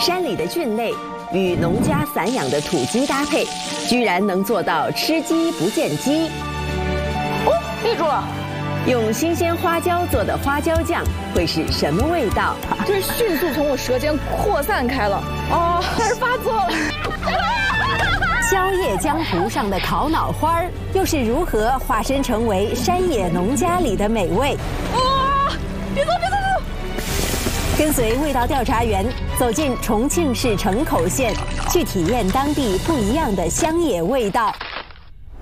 山里的菌类与农家散养的土鸡搭配，居然能做到吃鸡不见鸡。 哦，立住了！ 用新鲜花椒做的花椒酱会是什么味道？ 这迅速从我舌尖扩散开了。哦，开始发作了。 宵夜江湖上的烤脑花儿，又是如何化身成为山野农家里的美味？ 哇！别走，别走，别走！ 跟随味道调查员走进重庆市城口县，去体验当地不一样的乡野味道。